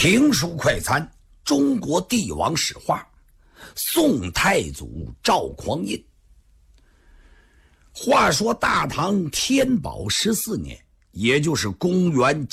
评书快餐，中国帝王史话，宋太祖赵匡胤。话说大唐天宝14年，也就是公元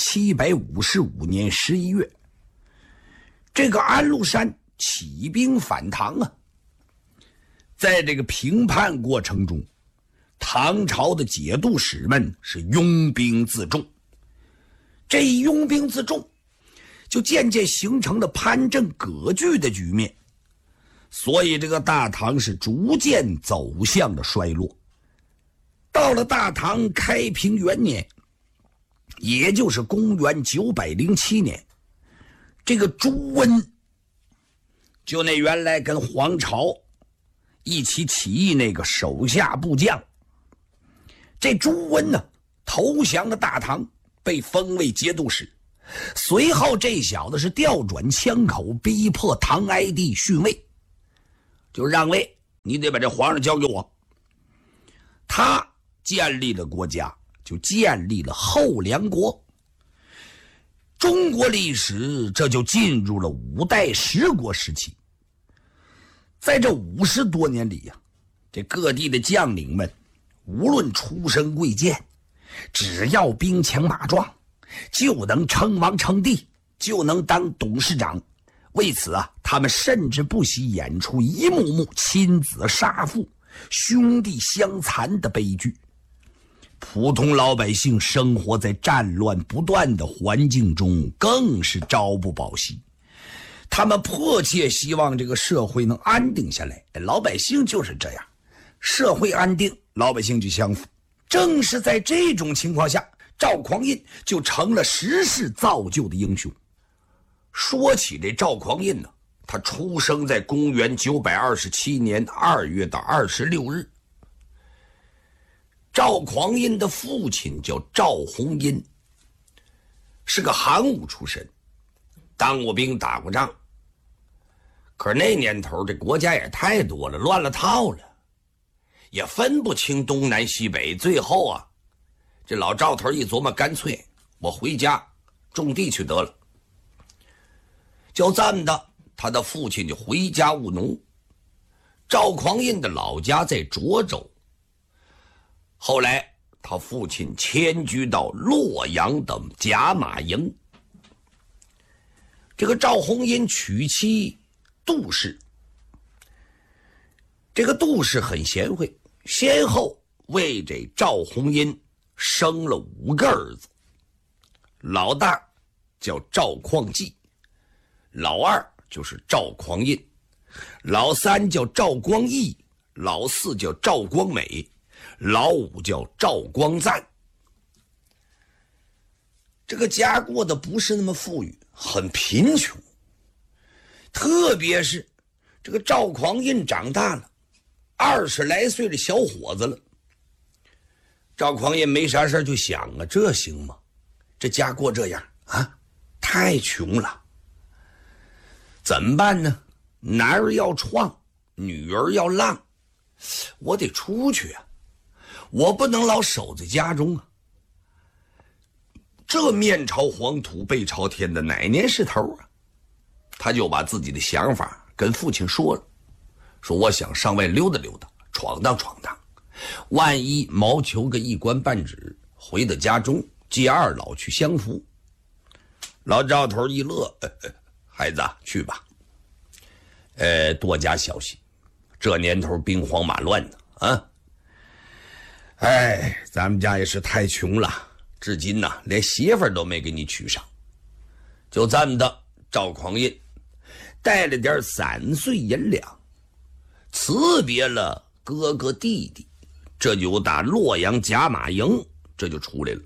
755年11月，这个安禄山起兵反唐啊。在这个平叛过程中，唐朝的节度使们是拥兵自重。这一拥兵自重，就渐渐形成了藩镇割据的局面，所以这个大唐是逐渐走向了衰落。到了大唐开平元年，也就是公元907年，这个朱温，就那原来跟黄巢一起起义那个手下部将，这朱温呢投降了大唐，被封为节度使。随后这小子是调转枪口，逼迫唐哀帝逊位，就让位，你得把这皇上交给我。他建立了国家，就建立了后梁国。中国历史这就进入了五代十国时期。在这50多年里呀，这各地的将领们无论出身贵贱，只要兵强马壮，就能称王称帝，就能当董事长。为此啊，他们甚至不惜演出一幕幕亲子杀父、兄弟相残的悲剧。普通老百姓生活在战乱不断的环境中，更是朝不保夕。他们迫切希望这个社会能安定下来，老百姓就是这样，社会安定，老百姓就相符。正是在这种情况下，赵匡胤就成了时势造就的英雄。说起这赵匡胤呢，他出生在公元927年2月26日。赵匡胤的父亲叫赵弘殷，是个韩武出身，当过兵，打过仗。可是那年头这国家也太多了，乱了套了，也分不清东南西北。最后啊，这老赵头一琢磨，干脆我回家种地去得了。就这么的，他的父亲就回家务农。赵匡胤的老家在涿州，后来他父亲迁居到洛阳的贾马营。这个赵弘殷娶妻杜氏，这个杜氏很贤惠，先后为这赵弘殷生了5个儿子。老大叫赵匡济，老二就是赵匡胤，老三叫赵光义，老四叫赵光美，老五叫赵光赞。这个家过得不是那么富裕，很贫穷。特别是这个赵匡胤长大了，20来岁的小伙子了。赵匡胤没啥事就想啊，这行吗？这家过这样啊，太穷了。怎么办呢？男儿要创，女儿要浪，我得出去啊，我不能老守在家中啊。这面朝黄土背朝天的，哪年是头啊？他就把自己的想法跟父亲说了，说我想上外溜达溜达，闯荡闯荡，万一谋求个一官半职，回到家中接二老去相扶。老赵头一乐，孩子去吧，多加小心，这年头兵荒马乱呢啊！咱们家也是太穷了，至今呢连媳妇儿都没给你娶上。就这么的，赵匡胤带了点3岁银两，辞别了哥哥弟弟，这就打洛阳贾马营这就出来了。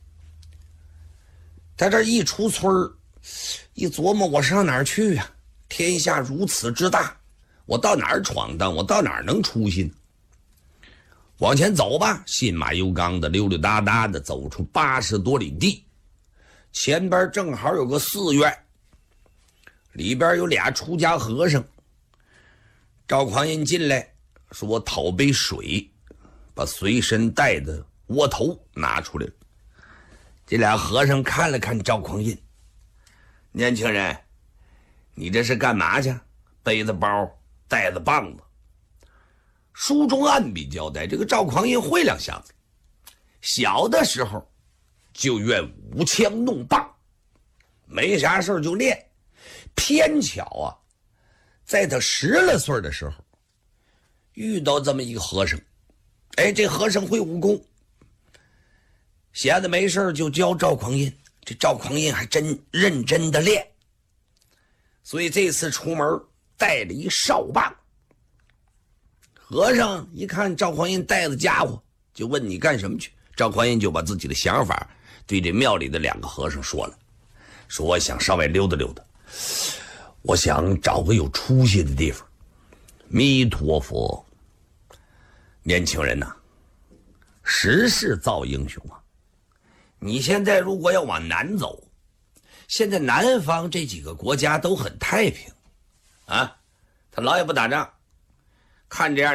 他这一出村一琢磨，我上哪儿去呀？天下如此之大，我到哪儿闯荡，我到哪儿能出息呢？往前走吧，信马由缰的溜溜达达的走出80多里地，前边正好有个寺院，里边有俩出家和尚。赵匡胤进来说，我讨杯水，把随身带的窝头拿出来了。这俩和尚看了看赵匡胤， 年轻人，你这是干嘛去？背着包，带着棒子。书中暗笔交代，这个赵匡胤会两下子，小的时候就愿舞枪弄棒，没啥事就练。偏巧啊，在他10来岁的时候，遇到这么一个和尚。这和尚会武功，闲着没事就教赵匡胤。这赵匡胤还真认真的练，所以这次出门带了一哨棒。和尚一看赵匡胤带着家伙，就问你干什么去。赵匡胤就把自己的想法对这庙里的2个和尚说了，说我想稍微溜达溜达，我想找个有出息的地方。弥陀佛，年轻人呐，时势造英雄啊！你现在如果要往南走，现在南方这几个国家都很太平啊，他老也不打仗，看这样